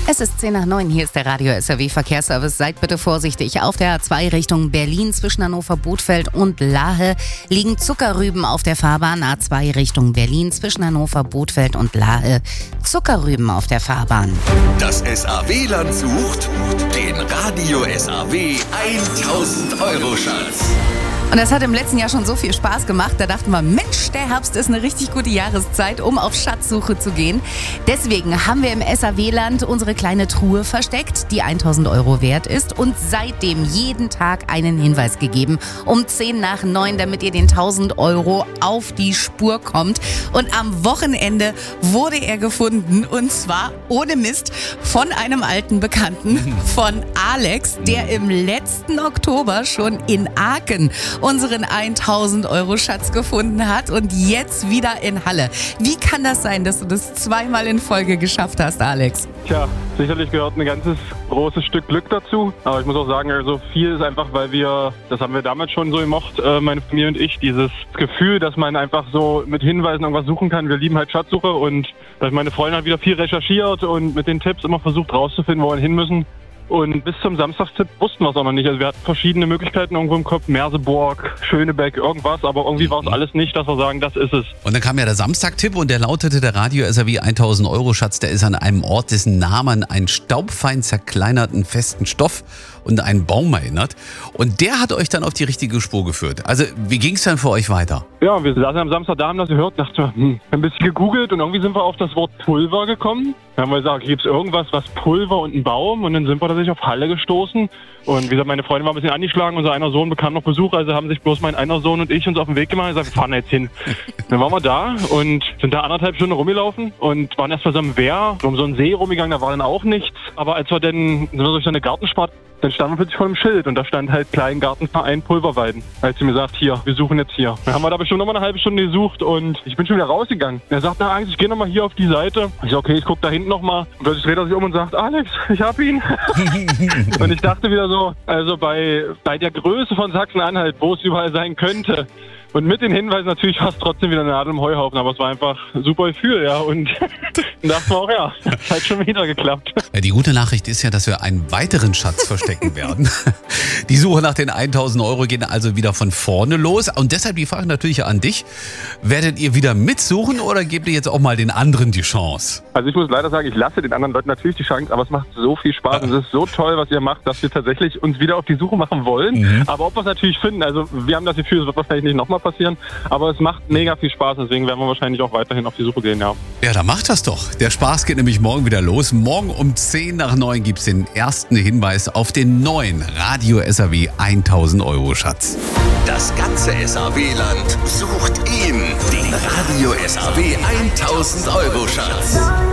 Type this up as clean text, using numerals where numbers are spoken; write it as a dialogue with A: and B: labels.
A: Es ist 8:10, hier ist der Radio SAW Verkehrsservice. Seid bitte vorsichtig. Auf der A2 Richtung Berlin zwischen Hannover-Bodfeld und Lahe liegen Zuckerrüben auf der Fahrbahn. A2 Richtung Berlin zwischen Hannover-Bodfeld und Lahe. Zuckerrüben auf der Fahrbahn.
B: Das SAW-Land sucht den Radio SAW 1000-Euro-Schatz.
A: Und das hat im letzten Jahr schon so viel Spaß gemacht. Da dachten wir, Mensch, der Herbst ist eine richtig gute Jahreszeit, um auf Schatzsuche zu gehen. Deswegen haben wir im SAW-Land unsere kleine Truhe versteckt, die 1000 Euro wert ist und seitdem jeden Tag einen Hinweis gegeben. Um 8:10, damit ihr den 1000 Euro auf die Spur kommt. Und am Wochenende wurde er gefunden und zwar ohne Mist von einem alten Bekannten, von Alex, der im letzten Oktober schon in Aachen unseren 1000 Euro Schatz gefunden hat und jetzt wieder in Halle. Wie kann das sein, dass du das zweimal in Folge geschafft hast, Alex?
C: Tja, sicherlich gehört ein ganzes großes Stück Glück dazu. Aber ich muss auch sagen, also viel ist einfach, weil das haben wir damals schon so gemocht, meine Familie und ich, dieses Gefühl, dass man einfach so mit Hinweisen irgendwas suchen kann. Wir lieben halt Schatzsuche und meine Freundin hat wieder viel recherchiert und mit den Tipps immer versucht rauszufinden, wo wir hin müssen. Und bis zum Samstagstipp wussten wir es auch noch nicht. Also wir hatten verschiedene Möglichkeiten irgendwo im Kopf. Merseburg, Schönebeck, irgendwas. Aber irgendwie war es alles nicht, dass wir sagen, das ist es.
D: Und dann kam ja der Samstagtipp und der lautete, der Radio SAW 1000 Euro Schatz, der ist an einem Ort, dessen Namen einen staubfein zerkleinerten festen Stoff und einen Baum erinnert. Und der hat euch dann auf die richtige Spur geführt. Also wie ging es dann für euch weiter?
C: Ja, wir saßen am Samstag da, haben das gehört, dachten wir, ein bisschen gegoogelt und irgendwie sind wir auf das Wort Pulver gekommen. Dann haben wir gesagt, gibt es irgendwas, was Pulver und ein Baum? Und dann sind wir tatsächlich auf Halle gestoßen. Und wie gesagt, meine Freundin war ein bisschen angeschlagen, unser einer Sohn bekam noch Besuch, also haben sich bloß mein einer Sohn und ich uns auf den Weg gemacht und gesagt, wir fahren jetzt hin. Dann waren wir da und sind da 1,5 Stunden rumgelaufen und waren erst mal so am Wehr, um so einen See rumgegangen, da war dann auch nichts. Aber als wir dann sind wir durch so eine Gartenspart, dann standen wir plötzlich vor einem Schild und da stand halt Kleingartenverein Pulverweiden. Als sie mir sagt, hier, wir suchen jetzt hier. Dann haben wir da bestimmt noch mal eine halbe Stunde gesucht und ich bin schon wieder rausgegangen. Er sagt, na Angst, ich gehe noch mal hier auf die Seite. Ich sag, okay, ich guck da hinten noch mal. Und plötzlich dreht er sich um und sagt, Alex, ich hab ihn. Und ich dachte wieder so, also bei der Größe von Sachsen-Anhalt, wo es überall sein könnte, und mit den Hinweisen natürlich fast trotzdem wieder eine Nadel im Heuhaufen, aber es war einfach ein super Gefühl, ja. Und dann dachten wir auch, ja, es hat schon wieder geklappt.
D: Ja, die gute Nachricht ist ja, dass wir einen weiteren Schatz verstecken werden. Die Suche nach den 1000 Euro geht also wieder von vorne los. Und deshalb die Frage natürlich an dich. Werdet ihr wieder mitsuchen oder gebt ihr jetzt auch mal den anderen die Chance?
C: Also ich muss leider sagen, ich lasse den anderen Leuten natürlich die Chance, aber es macht so viel Spaß und es ist so toll, was ihr macht, dass wir tatsächlich uns wieder auf die Suche machen wollen. Aber ob wir es natürlich finden, also wir haben das Gefühl, es wird wahrscheinlich nicht nochmal passieren, aber es macht mega viel Spaß, deswegen werden wir wahrscheinlich auch weiterhin auf die Suche gehen, ja.
D: Ja, dann macht das doch. Der Spaß geht nämlich morgen wieder los. Morgen um 8:10 gibt es den ersten Hinweis auf den neuen Radio SAW 1000 Euro Schatz.
B: Das ganze SAW-Land sucht ihn, den Radio SAW 1000 Euro Schatz.